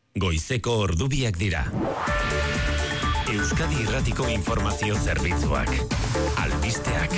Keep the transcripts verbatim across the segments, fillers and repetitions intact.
Goizeko ordubiak dira. Euskadi Irratiko Informazio Zerbitzuak. Albisteak.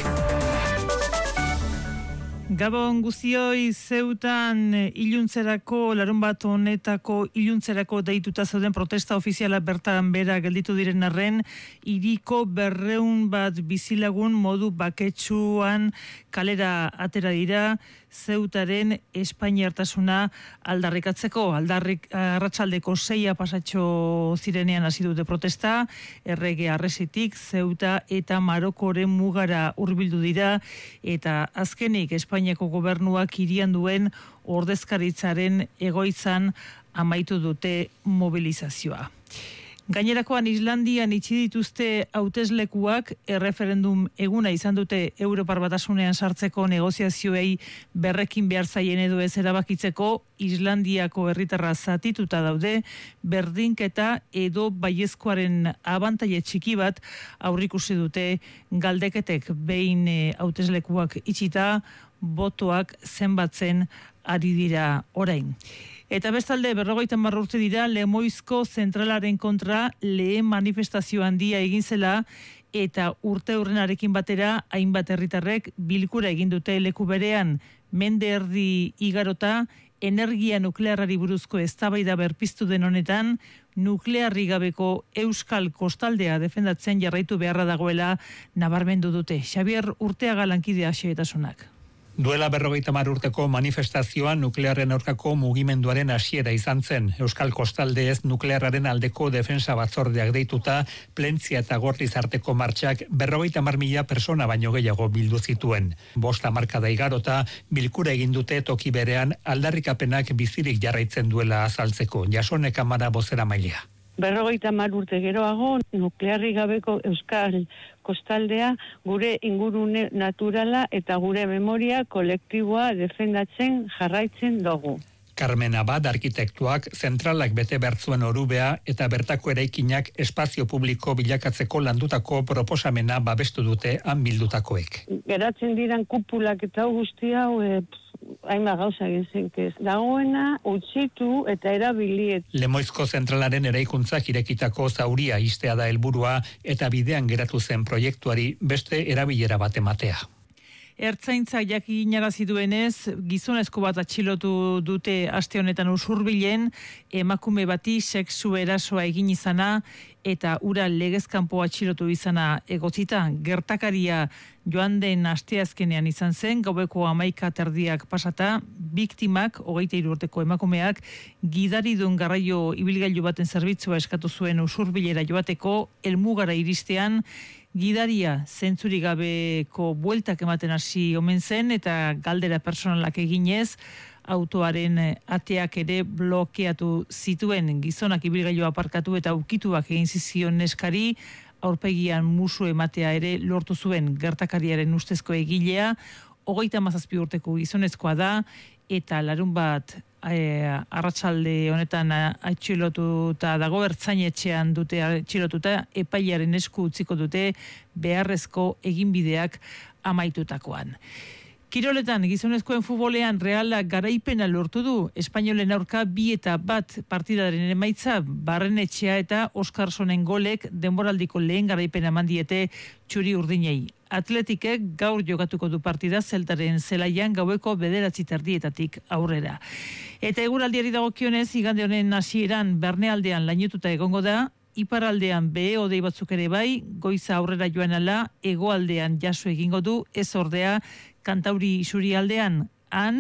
Gabon guztioi, Zeutan iluntzerako, larun bat honetako iluntzerako deituta zeuden protesta ofiziala bertan bera gelditu diren arren, hiriko berreun bat bizilagun modu baketsuan kalera atera dira, Zeutaren espainiartasuna aldarrikatzeko. Aldarrik arratsaldeko seia pasatxo zirenean hasi dute protesta, errege arresitik Zeuta eta Marokoren mugara hurbildu dira, eta azkenik Espainiako gobernuak hirian duen ordezkaritzaren egoitzan amaitu dute mobilizazioa. Gainerakoan Islandian itxi dituzte hauteslekuak, erreferendum eguna izan dute Europar Batasunean sartzeko negoziazioei berrekin behar zaien edo ez erabakitzeko. Islandiako herritarra zatituta daude, berdinketa edo baiezkoaren abantaile txiki bat aurrikusi dute galdeketek behin hauteslekuak itxita, botoak zenbatzen ari dira orain. Eta bestalde, berrogeita hamar urte dira, Lemoizko zentralaren kontra lehen manifestazio handia egin zela, eta urte hurrenarekin batera, hainbat herritarrek bilkura egin dute leku berean, mende erdi igarota, energia nuklearrari buruzko eztabaida berpiztu den honetan, nuklearri gabeko Euskal Kostaldea defendatzen jarraitu beharra dagoela nabarmendu dute. Xabier Urteaga lankidea xehetasunak. Duela berrogeita hamar urteko manifestazioan nuklearren aurkako mugimenduaren hasiera izan zen. Euskal Kostaldeez nuklearraren aldeko defensa batzordeak deituta, Plentzia eta Gorliz arteko martxak berrogeita hamar mila persona baino gehiago bildu zituen. Bost hamarkada igarota, bilkura egin dute toki berean aldarrikapenak bizirik jarraitzen duela azaltzeko. Jasone Kamara bozeramailea. Berrogeita hamar urte geroago, nuklearri gabeko Euskal Kostaldea gure ingurune naturala eta gure memoria kolektiboa defendatzen jarraitzen dugu. Carmen Abad arkitektuak zentralak bete bertzuen orubea eta bertako eraikinak espazio publiko bilakatzeko landutako proposamena babestu dute han bildutakoek. Geratzen diran kupulak eta guzti hau e, hainba gauza egin ez dagoena utzitu eta erabiliet. Lemoizko zentralaren eraikuntzak irekitako zauria istea da helburua eta bidean geratu zen proiektuari beste erabilera bat ematea. Ertzaintza jakinarazi duenez, gizonezko bat atxilotu dute aste honetan Usurbilen, emakume bati sexu erasoa egin izana eta ura legezkanpo atxilotu izana egotzita. Gertakaria joan den asteazkenean izan zen, gaueko hamaika terdiak pasata, biktimak, hogeita hiru urteko emakumeak, gidaridun garraio ibilgailu baten zerbitzua eskatu zuen Usurbilera joateko, helmugara iristean, gidaria zentzuri gabeko bueltak ematen hasi omen zen eta galdera personalak eginez, autoaren ateak ere blokeatu zituen. Gizonak ibilgailua aparkatu eta ukituak egin zizion neskari, aurpegian musu ematea ere lortu zuen. Gertakariaren ustezko egilea, hogeita hamazazpi urteko gizonezkoa da, eta larun bat e, arratsalde honetan atxilotuta dago, ertzainetxean dute atxilotuta, epailearen esku utziko dute beharrezko eginbideak amaitutakoan. Kiroletan, gizonezkoen futbolean Realak garaipena lortu du, Espainolen aurka bi eta bat partidaren emaitza, Barrenetxea eta Oskarsonen golek denboraldiko lehen garaipena eman diete txuri urdinei. Atletikek gaur jokatuko du partida Zeltaren zelaian gaueko bederatzi terdietatik aurrera. Eta eguraldiari dagokionez, igande honen hasieran Bernealdean lainututa egongo da, iparraldean behe hodei batzuk ere bai, goiza aurrera joan ala, hegoaldean jaso egingo du, ez ordea Kantauri isurialdean, han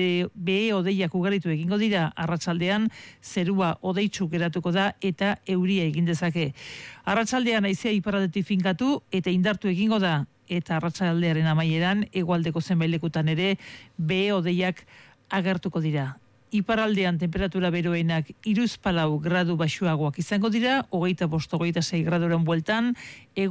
behe hodeiak ugaritu egingo dira, arratsaldean zerua hodeitsu geratuko da eta euria egin dezake. Arratsaldean haizea iparraldetik finkatu eta indartu egingo da, eta arratsaldearen amaieran hegoaldeko zenbait lekutan ere behe hodeiak agertuko dira. Iparraldean temperatura beroenak hiruzpalau gradu baxuagoak izango dira, hogeita bost, hogeita sei graduren bueltan,